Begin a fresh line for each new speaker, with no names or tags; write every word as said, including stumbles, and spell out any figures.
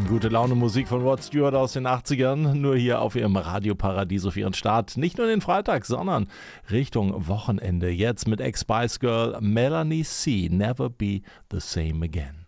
Gute Laune Musik von Rod Stewart aus den achtzigern, nur hier auf ihrem Radioparadies auf ihren Start. Nicht nur den Freitag, sondern Richtung Wochenende. Jetzt mit Ex-Spice Girl Melanie C. Never Be the Same Again.